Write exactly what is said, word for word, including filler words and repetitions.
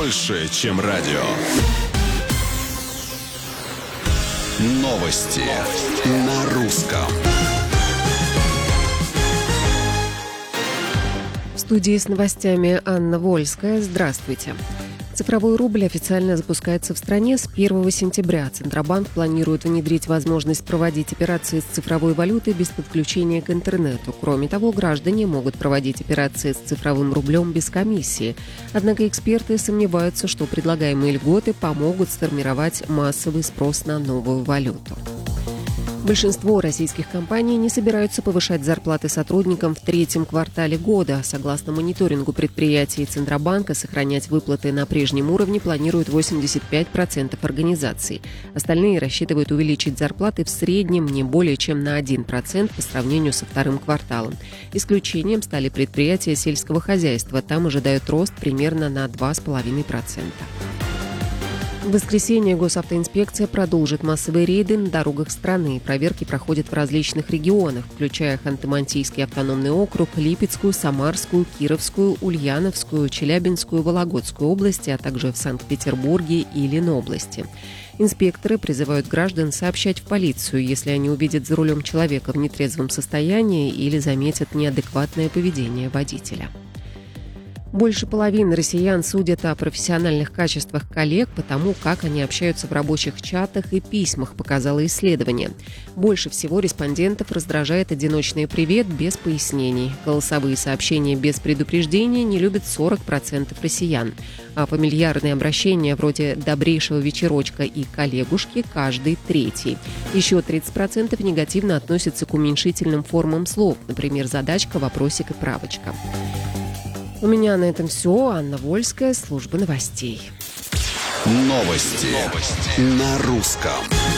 больше, чем радио. Новости на русском. В студии с новостями Анна Вольская. Здравствуйте. Цифровой рубль официально запускается в стране с первого сентября. Центробанк планирует внедрить возможность проводить операции с цифровой валютой без подключения к интернету. Кроме того, граждане могут проводить операции с цифровым рублем без комиссии. Однако эксперты сомневаются, что предлагаемые льготы помогут сформировать массовый спрос на новую валюту. Большинство российских компаний не собираются повышать зарплаты сотрудникам в третьем квартале года. Согласно мониторингу предприятий Центробанка, сохранять выплаты на прежнем уровне планируют восемьдесят пять процентов организаций. Остальные рассчитывают увеличить зарплаты в среднем не более чем на один процент по сравнению со вторым кварталом. Исключением стали предприятия сельского хозяйства. Там ожидают рост примерно на два с половиной процента. В воскресенье госавтоинспекция продолжит массовые рейды на дорогах страны. Проверки проходят в различных регионах, включая Ханты-Мансийский автономный округ, Липецкую, Самарскую, Кировскую, Ульяновскую, Челябинскую, Вологодскую области, а также в Санкт-Петербурге и Ленобласти. Инспекторы призывают граждан сообщать в полицию, если они увидят за рулем человека в нетрезвом состоянии или заметят неадекватное поведение водителя. Больше половины россиян судят о профессиональных качествах коллег по тому, как они общаются в рабочих чатах и письмах, показало исследование. Больше всего респондентов раздражает одиночный привет без пояснений. Голосовые сообщения без предупреждения не любят сорок процентов россиян. А фамильярные обращения вроде «добрейшего вечерочка» и «коллегушки» каждый третий. Еще тридцать процентов негативно относятся к уменьшительным формам слов, например, задачка, вопросик и правочка. У меня на этом все. Анна Вольская, служба новостей. Новости, Новости. на русском.